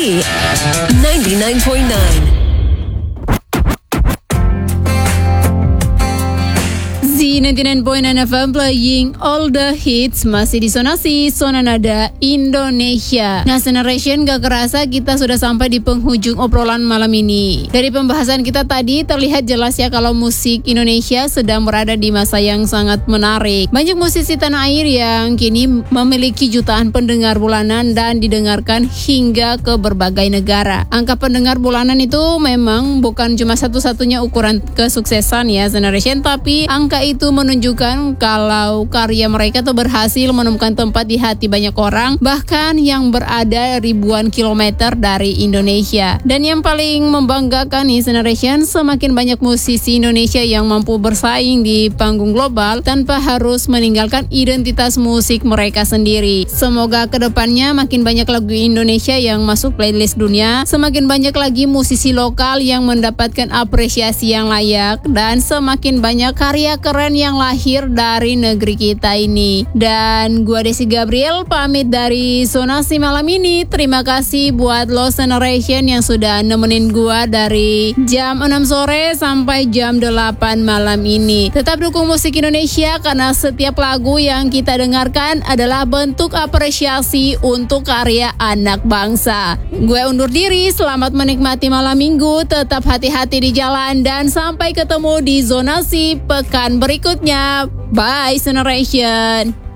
Z 99.9. Z99.9 FM playing all the hits. Masih di Sonasi, Zona Nada Indonesia. Nah, Generation, gak kerasa kita sudah sampai di penghujung obrolan malam ini. Dari pembahasan kita tadi terlihat jelas ya kalau musik Indonesia sedang berada di masa yang sangat menarik. Banyak musisi tanah air yang kini memiliki jutaan pendengar bulanan dan didengarkan hingga ke berbagai negara. Angka pendengar bulanan itu memang bukan cuma satu-satunya ukuran kesuksesan ya Generation, tapi angka itu menunjukkan kalau karya mereka tuh berhasil menemukan tempat di hati banyak orang, bahkan yang berada ribuan kilometer dari Indonesia. Dan yang paling membanggakan nih Generation, semakin banyak musisi Indonesia yang mampu bersaing di panggung global tanpa harus meninggalkan identitas musik mereka sendiri. Semoga kedepannya makin banyak lagu Indonesia yang masuk playlist dunia, semakin banyak lagi musisi lokal yang mendapatkan apresiasi yang layak, dan semakin banyak karya keren yang lahir dari negeri kita ini. Dan gua Desi Gabriel pamit dari Sonasi malam ini. Terima kasih buat Lost Generation yang sudah nemenin gua dari jam 6 sore sampai jam 8 malam ini. Tetap dukung musik Indonesia karena setiap lagu yang kita dengarkan adalah bentuk apresiasi untuk karya anak bangsa. Gue undur diri, selamat menikmati malam minggu, tetap hati-hati di jalan, dan sampai ketemu di Zonasi pekan berikutnya. Bye Generation.